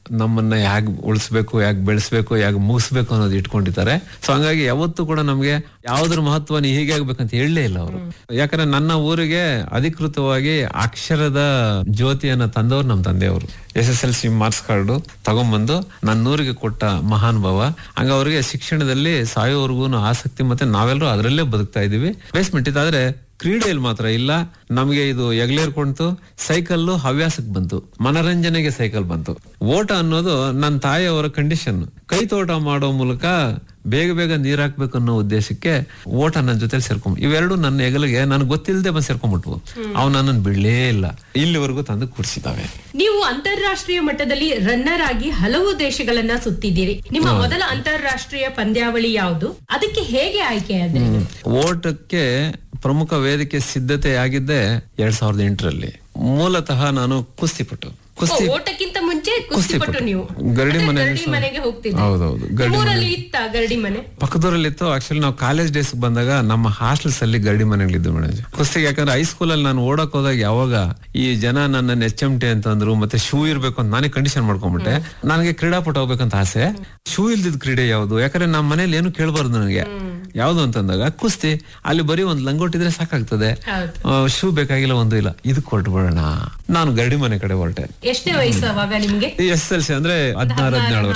ನಮ್ಮನ್ನ ಹೇಗ್ ಉಳಿಸ್ಬೇಕು, ಹೇಗ್ ಬೆಳೆಸ್ಬೇಕು, ಹೇಗ್ ಮುಗಿಸ್ಬೇಕು ಅನ್ನೋದು ಇಟ್ಕೊಂಡಿದ್ದಾರೆ. ಸೊ ಹಂಗಾಗಿ ಯಾವತ್ತೂ ಕೂಡ ನಮ್ಗೆ ಯಾವ್ದ್ರ ಮಹತ್ವ ನೀ ಹೀಗೆ ಆಗ್ಬೇಕಂತ ಹೇಳಲೇ ಇಲ್ಲ ಅವರು. ಯಾಕಂದ್ರೆ ನನ್ನ ಊರಿಗೆ ಅಧಿಕೃತವಾಗಿ ಅಕ್ಷರದ ಜ್ಯೋತಿಯನ್ನ ತಂದವರು ನಮ್ಮ ತಂದೆಯವರು. SSLC ಮಾರ್ಕ್ಸ್ ಕಾರ್ಡ್ ತಗೊಂಡ್ಬಂದು ನನ್ನ ಊರಿಗೆ ಕೊಟ್ಟ ಮಹಾನ್ ಭಾವ. ಹಂಗ ಅವ್ರಿಗೆ ಶಿಕ್ಷಣದಲ್ಲಿ ಸಾಯೋವರೆಗೂ ಆಸಕ್ತಿ, ಮತ್ತೆ ನಾವೆಲ್ಲರೂ ಅದರಲ್ಲೇ ಬದುಕ್ತಾ ಇದೀವಿ. ಬೇಸ್ಮೆಂಟ್ ಇದಾದ್ರೆ ಕ್ರೀಡೆಯಲ್ಲಿ ಮಾತ್ರ ಇಲ್ಲ. ನಮ್ಗೆ ಇದು ಎಗ್ಲೇರ್ಕೊಂತು, ಸೈಕಲ್ ಹವ್ಯಾಸಕ್ಕೆ ಬಂತು, ಮನರಂಜನೆಗೆ ಸೈಕಲ್ ಬಂತು. ಓಟ ಅನ್ನೋದು ನನ್ನ ತಾಯಿಯವರ ಕಂಡೀಷನ್. ಕೈ ತೋಟ ಮಾಡೋ ಮೂಲಕ ಬೇಗ ಬೇಗ ನೀರ್ ಹಾಕ್ಬೇಕು ಅನ್ನೋ ಉದ್ದೇಶಕ್ಕೆ ಓಟ ನನ್ನ ಜೊತೆ ಸೇರ್ಕೊಂಡ್, ಇವೆರಡು ನನ್ನ ಹೆಗಲಿಗೆ ನನಗೆ ಗೊತ್ತಿಲ್ಲದೆ ಬಂದು ಸೇರ್ಕೊಂಡ್ಬಿಟ್ವು. ಅವ್ ನನ್ನನ್ನು ಬಿಡ್ಲೇ ಇಲ್ಲ, ಇಲ್ಲಿವರೆಗೂ ತಂದು ಕೂಡಿಸಿದಾವೆ. ನೀವು ಅಂತಾರಾಷ್ಟ್ರೀಯ ಮಟ್ಟದಲ್ಲಿ ರನ್ನರ್ ಆಗಿ ಹಲವು ದೇಶಗಳನ್ನ ಸುತ್ತಿದ್ದೀರಿ. ನಿಮ್ಮ ಮೊದಲ ಅಂತಾರಾಷ್ಟ್ರೀಯ ಪಂದ್ಯಾವಳಿ ಯಾವುದು? ಅದಕ್ಕೆ ಹೇಗೆ ಆಯ್ಕೆ ಆದ್ರಿ? ಓಟಕ್ಕೆ ಪ್ರಮುಖ ವೇದಿಕೆ ಸಿದ್ಧತೆ ಆಗಿದ್ದೆ 2008ರಲ್ಲಿ. ಮೂಲತಃ ನಾನು ಕುಸ್ತಿಪಟು. ಓಟಕ್ಕಿಂತ ಮುಂಚೆ ಕುಸ್ತಿಪಟು. ನೀವು ಗರಡಿ ಮನೆಗೆ ಹೋಗ್ತಿದ್ದೆ? ಹೌದೌದು, ಗರಡಿ ಮನೆ ಪಕ್ಕದೂರಲ್ಲಿ ಇತ್ತು. ಆಕ್ಚುಲಿ ನಾವು ಕಾಲೇಜ್ ಡೇಸ್ ಬಂದಾಗ ನಮ್ಮ ಹಾಸ್ಟೆಲ್ಸ್ ಅಲ್ಲಿ ಗರಡಿ ಮನೆಗಳಿದ್ದು ಮೇಡಮ್ ಕುಸ್ತಿಗೆ. ಯಾಕಂದ್ರೆ ಹೈಸ್ಕೂಲ್ ಅಲ್ಲಿ ನಾನು ಓಡಕ್ ಹೋದಾಗ ಯಾವಾಗ ಈ ಜನ ನನ್ನ HMT ಅಂತಂದ್ರು, ಮತ್ತೆ ಶೂ ಇರ್ಬೇಕು ಅಂತ ನಾನೇ ಕಂಡೀಷನ್ ಮಾಡ್ಕೊಂಡ್ಬಿಟ್ಟೆ. ನನಗೆ ಕ್ರೀಡಾಪಟು ಹೋಗ್ಬೇಕಂತ ಆಸೆ. ಶೂ ಇಲ್ದಿದ್ ಕ್ರೀಡೆ ಯಾವ್ದು? ಯಾಕಂದ್ರೆ ನಮ್ಮ ಮನೇಲಿ ಏನು ಕೇಳಬಾರ್ದು ನನಗೆ. ಯಾವ್ದು ಅಂತಂದಾಗ ಕುಸ್ತಿ. ಅಲ್ಲಿ ಬರೀ ಒಂದ್ ಲಂಗೋಟಿದ್ರೆ ಸಾಕಾಗ್ತದೆ, ಶೂ ಬೇಕಾಗಿಲ್ಲ, ಒಂದು ಇಲ್ಲ. ಇದಕ್ಕೆ ಹೊರಟುಬಿಡೋಣ. ನಾನು ಗರಡಿ ಮನೆ ಕಡೆ ಹೊರಟೆ. ಎಷ್ಟೇ ವಯಸ್ಸು ಅವಾಗ ನಿಮ್ಗೆ? SSLC ಅಂದ್ರೆ 16-17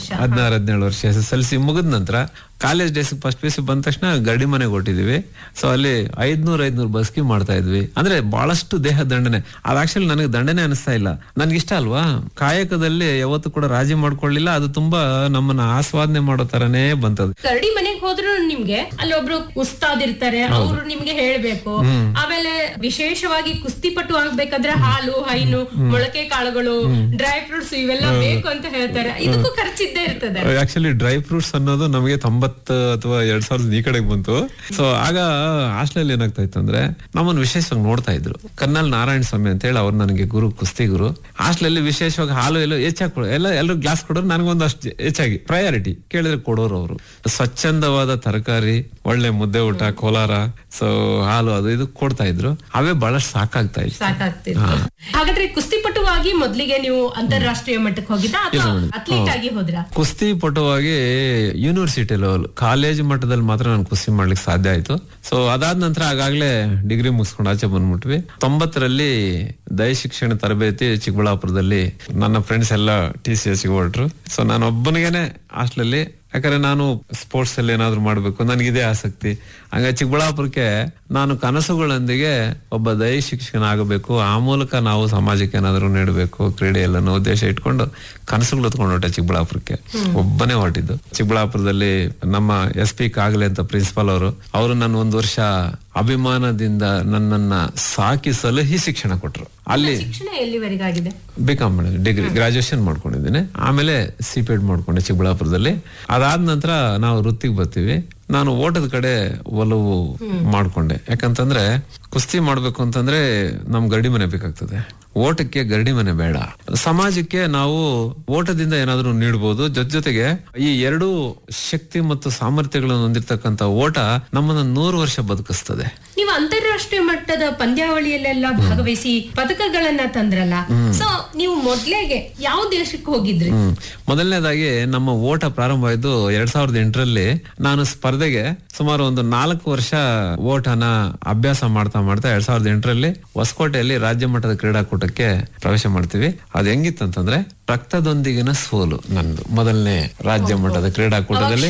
ವರ್ಷ. SSLC ಮುಗಿದ ನಂತರ ಕಾಲೇಜ್ ಡೇಸ್ ಫಸ್ಟ್ PUC ಬಂದ ತಕ್ಷಣ ಗರಡಿ ಮನೆಗೆ ಹೊಟ್ಟಿದೀವಿ. ಸೊ ಅಲ್ಲಿ 500 ಬಸ್ಕಿ ಮಾಡ್ತಾ ಇದ್ವಿ. ಅಂದ್ರೆ ಬಹಳಷ್ಟು ದೇಹ ದಂಡನೆ. ಅದು ಆಕ್ಚುಲಿ ನನಗೆ ದಂಡನೆ ಅನಿಸ್ತಾ ಇಲ್ಲ, ನನ್ಗೆ ಇಷ್ಟ ಅಲ್ವಾ. ಕಾಯಕದಲ್ಲಿ ಯಾವತ್ತು ಕೂಡ ರಾಜಿ ಮಾಡ್ಕೊಳ್ಳಿಲ್ಲ. ಅದು ತುಂಬಾ ನಮ್ಮನ್ನ ಆಸ್ವಾದನೆ ಮಾಡೋ ತರನೇ ಬಂತದ್ದು. ಗರಡಿ ಮನೆಗೆ ಹೋದ್ರು ನಿಮ್ಗೆ ಅಲ್ಲಿ ಒಬ್ರು ಉಸ್ತಾದ್ ಇರ್ತಾರೆ, ಅವ್ರು ನಿಮ್ಗೆ ಹೇಳ್ಬೇಕು. ಆಮೇಲೆ ವಿಶೇಷವಾಗಿ ಕುಸ್ತಿಪಟು ಆಗ್ಬೇಕಂದ್ರೆ ಹಾಲು, ಹೈನು, ಮೊಳಕೆ ಕಾಳುಗಳು, ಡ್ರೈ ಫ್ರೂಟ್ಸ್ ಇವೆಲ್ಲ ಬೇಕು ಅಂತ ಹೇಳ್ತಾರೆ. ಇದಕ್ಕೂ ಖರ್ಚಿದ್ದೇ ಇರ್ತದೆ. ಆಕ್ಚುಲಿ ಡ್ರೈ ಫ್ರೂಟ್ಸ್ ಅನ್ನೋದು ನಮಗೆ 90 ಅಥವಾ 2000 ಈ ಕಡೆಗೆ ಬಂತು. ಸೊ ಆಗ ಹಾಸ್ಟೆಲ್ ಏನಾಗ್ತಾ ಇತ್ತು ಅಂದ್ರೆ ನಮ್ಮನ್ನು ವಿಶೇಷವಾಗಿ ನೋಡ್ತಾ ಇದ್ರು. ಕರ್ನಲ್ ನಾರಾಯಣ ಸ್ವಾಮಿ ಅಂತ ಹೇಳಿ ಅವ್ರು ನನಗೆ ಗುರು, ಕುಸ್ತಿ ಗುರು. ಹಾಸ್ಟೆಲ್ ಹೆಚ್ಚಾಗಿ ಹಾಲು ಎಲ್ಲೋ ಹೆಚ್ಚಾಗಿ ಎಲ್ಲರೂ ಗ್ಲಾಸ್ ಕೊಡೋರು, ನನಗೊಂದು ಅಷ್ಟು ಹೆಚ್ಚಾಗಿ ಪ್ರಯಾರಿಟಿ ಕೇಳಿದ್ರೆ ಕೊಡೋರು ಅವರು. ಸ್ವಚ್ಛಂದವಾದ ತರಕಾರಿ, ಒಳ್ಳೆ ಮುದ್ದೆ ಊಟ, ಕೋಲಾರ, ಸೊ ಹಾಲು ಅದು ಇದು ಕೊಡ್ತಾ ಇದ್ರು. ಅವೇ ಬಹಳಷ್ಟು ಸಾಕಾಗ್ತಿತ್ತು. ಹಾಗಾದ್ರೆ ಕುಸ್ತಿಪಟುವಾಗಿ ಮೊದಲಿಗೆ ನೀವು ಅಂತಾರಾಷ್ಟ್ರೀಯ ಮಟ್ಟಕ್ಕೆ ಹೋಗಿದ್ದ ಅಥವಾ ಅಥ್ಲೀಟ್ ಆಗಿ ಹೋದ್ರ? ಕುಸ್ತಿ ಪಟುವಾಗಿ ಯೂನಿವರ್ಸಿಟಿ ಲೆವೆಲ್, ಕಾಲೇಜ್ ಮಟ್ಟದಲ್ಲಿ ಮಾತ್ರ ನಾನು ಕುಸ್ತಿ ಮಾಡ್ಲಿಕ್ಕೆ ಸಾಧ್ಯ ಆಯ್ತು. ಸೊ ಅದಾದ ನಂತರ ಆಗಾಗ್ಲೇ ಡಿಗ್ರಿ ಮುಗಿಸ್ಕೊಂಡು ಆಚೆ ಬಂದ್ಬಿಟ್ವಿ. 90ರಲ್ಲಿ ದೈ ಶಿಕ್ಷಣ ತರಬೇತಿ ಚಿಕ್ಕಬಳ್ಳಾಪುರದಲ್ಲಿ ನನ್ನ ಫ್ರೆಂಡ್ಸ್ ಎಲ್ಲ TCS ಹೊರಟ್ರು. ಸೊ ನಾನು ಒಬ್ಬನಿಗೇನೆ ಹಾಸ್ಟೆಲಲ್ಲಿ. ಯಾಕಂದ್ರೆ ನಾನು ಸ್ಪೋರ್ಟ್ಸ್ ಅಲ್ಲಿ ಏನಾದ್ರು ಮಾಡ್ಬೇಕು, ನನಗಿದೇ ಆಸಕ್ತಿ. ಹಂಗ ಚಿಕ್ಕಬಳ್ಳಾಪುರಕ್ಕೆ ನಾನು ಕನಸುಗಳೊಂದಿಗೆ ಒಬ್ಬ ದೈ ಶಿಕ್ಷಕನ ಆಗಬೇಕು, ಆ ಮೂಲಕ ನಾವು ಸಮಾಜಕ್ಕೆ ಏನಾದ್ರು ನೀಡಬೇಕು ಕ್ರೀಡೆಯಲ್ಲ ಅನ್ನೋ ಉದ್ದೇಶ ಇಟ್ಕೊಂಡು ಕನಸುಗಳು ಹೊತ್ಕೊಂಡು ಹೊರಟೆ ಚಿಕ್ಕಬಳ್ಳಾಪುರಕ್ಕೆ. ಒಬ್ಬನೇ ಹೊರಟಿದ್ದು. ಚಿಕ್ಕಬಳ್ಳಾಪುರದಲ್ಲಿ ನಮ್ಮ SP ಕಾಗಲೆ ಅಂತ ಪ್ರಿನ್ಸಿಪಾಲ್ ಅವರು ನನ್ನ 1 ವರ್ಷ ಅಭಿಮಾನದಿಂದ ನನ್ನನ್ನ ಸಾಕಿ ಸಲಹಿ ಶಿಕ್ಷಣ ಕೊಟ್ರು. ಅಲ್ಲಿ ಶಿಕ್ಷಣ ಎಲ್ಲಿವರೆಗಾಗಿದೆ? BCom ಡಿಗ್ರಿ ಗ್ರಾಜುಯೇಷನ್ ಮಾಡ್ಕೊಂಡಿದ್ದೀನಿ. ಆಮೇಲೆ CPED ಮಾಡ್ಕೊಂಡೆ ಚಿಕ್ಕಬಳ್ಳಾಪುರದಲ್ಲಿ. ಅದಾದ ನಂತರ ನಾವು ವೃತ್ತಿಗೆ ಬರ್ತೀವಿ. ನಾನು ಓಟದ ಕಡೆ ಒಲವು ಮಾಡ್ಕೊಂಡೆ. ಯಾಕಂತಂದ್ರೆ ಕುಸ್ತಿ ಮಾಡ್ಬೇಕು ಅಂತಂದ್ರೆ ನಮ್ ಗರಡಿ ಮನೆ ಬೇಕಾಗ್ತದೆ, ಓಟಕ್ಕೆ ಗರಡಿ ಮನೆ ಬೇಡ. ಸಮಾಜಕ್ಕೆ ನಾವು ಓಟದಿಂದ ಏನಾದ್ರೂ ನೀಡಬಹುದು. ಜೊತೆಗೆ ಈ 2 ಶಕ್ತಿ ಮತ್ತು ಸಾಮರ್ಥ್ಯಗಳನ್ನು ಹೊಂದಿರತಕ್ಕಂತ ಓಟ ನಮ್ಮನ್ನ 100 ವರ್ಷ ಬದುಕಿಸ್ತದೆ. ನೀವು ಅಂತಾರಾಷ್ಟ್ರೀಯ ಮಟ್ಟದ ಪಂದ್ಯಾವಳಿಯಲ್ಲೆಲ್ಲ ಭಾಗವಹಿಸಿ ಪದಕಗಳನ್ನ ತಂದ್ರಲ್ಲ, ಸೊ ನೀವು ಮೊದ್ಲೇಗೆ ಯಾವ ದೇಶಕ್ಕೆ ಹೋಗಿದ್ರಿ? ಮೊದಲನೇದಾಗಿ ನಮ್ಮ ಓಟ ಪ್ರಾರಂಭ ಆಯ್ತು 2008ರಲ್ಲಿ. ನಾನು ಸ್ಪರ್ಧೆಗೆ ಸುಮಾರು ಒಂದು 4 ವರ್ಷ ಓಟನ ಅಭ್ಯಾಸ ಮಾಡ್ತಾ 2008ರಲ್ಲಿ ಹೊಸಕೋಟೆಯಲ್ಲಿ ರಾಜ್ಯ ಮಟ್ಟದ ಕ್ರೀಡಾಕೂಟಕ್ಕೆ ಪ್ರವೇಶ ಮಾಡ್ತೀವಿ. ಅದು ಹೆಂಗಿತ್ತಂತಂದ್ರೆ ರಕ್ತದೊಂದಿಗಿನ ಸೋಲು. ನಂದು ಮೊದಲನೇ ರಾಜ್ಯ ಮಟ್ಟದ ಕ್ರೀಡಾಕೂಟದಲ್ಲಿ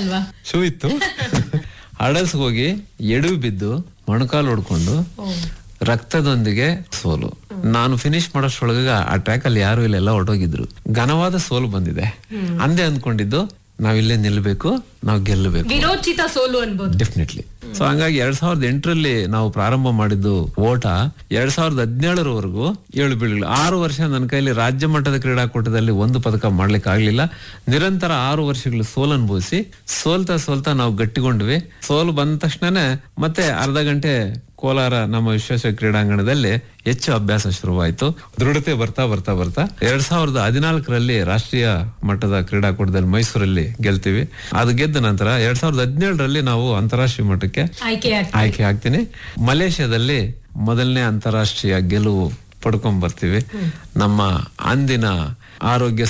ಶೂ ಇತ್ತು. ಹಡಲ್ಸ್ ಹೋಗಿ ಎಡವಿ ಬಿದ್ದು ಮೊಣಕಾಲು ಹೊಡ್ಕೊಂಡು ರಕ್ತದೊಂದಿಗೆ ಸೋಲು. ನಾನು ಫಿನಿಶ್ ಮಾಡೋಷ್ಟ್ರೊಳಗ ಆ ಟ್ರ್ಯಾಕ್ ಅಲ್ಲಿ ಯಾರು ಇಲ್ಲೆಲ್ಲ ಹೊರಟೋಗಿದ್ರು. ಘನವಾದ ಸೋಲು ಬಂದಿದೆ. ಅಂದೇ ಅಂದ್ಕೊಂಡಿದ್ದು ನಾವಿಲ್ಲೇ ನಿಲ್ಬೇಕು, ನಾವು ಗೆಲ್ಲಬೇಕು. ವಿರೋಚಿತ ಸೋಲು ಅನ್ಬೋದು. ಡೆಫಿನೆಟ್ಲಿ. ಸೊ ಹಂಗಾಗಿ 2008ರಲ್ಲಿ ನಾವು ಪ್ರಾರಂಭ ಮಾಡಿದ್ದು ಓಟ 2017ರವರೆಗೂ 7 ಬೀಳ್ಗಳು 6 ವರ್ಷ ನನ್ನ ಕೈಲಿ ರಾಜ್ಯ ಮಟ್ಟದ ಕ್ರೀಡಾಕೂಟದಲ್ಲಿ 1 ಪದಕ ಮಾಡ್ಲಿಕ್ಕೆ ಆಗ್ಲಿಲ್ಲ. ನಿರಂತರ 6 ವರ್ಷಗಳು ಸೋಲು ಅನುಭವಿಸಿ ಸೋಲ್ತಾ ನಾವು ಗಟ್ಟಿಗೊಂಡ್ವಿ. ಸೋಲು ಬಂದ ತಕ್ಷಣನೇ ಮತ್ತೆ ಅರ್ಧ ಗಂಟೆ ಕೋಲಾರ ನಮ್ಮ ವಿಶ್ವೇಶ್ವರ ಕ್ರೀಡಾಂಗಣದಲ್ಲಿ ಹೆಚ್ಚು ಅಭ್ಯಾಸ ಶುರುವಾಯಿತು. ದೃಢತೆ ಬರ್ತಾ 2014ರಲ್ಲಿ ರಾಷ್ಟ್ರೀಯ ಮಟ್ಟದ ಕ್ರೀಡಾಕೂಟದಲ್ಲಿ ಮೈಸೂರಲ್ಲಿ ಗೆಲ್ತೀವಿ. ಅದು ಗೆದ್ದ ನಂತರ 2017ರಲ್ಲಿ ನಾವು ಅಂತಾರಾಷ್ಟ್ರೀಯ ಮಟ್ಟಕ್ಕೆ ಆಯ್ಕೆ ಆಗ್ತೀನಿ. ಮಲೇಷ್ಯಾದಲ್ಲಿ ಮೊದಲನೇ ಅಂತಾರಾಷ್ಟ್ರೀಯ ಗೆಲುವು ಪಡ್ಕೊಂಡ್ ಬರ್ತೀವಿ. ನಮ್ಮ ಅಂದಿನ ಆರೋಗ್ಯ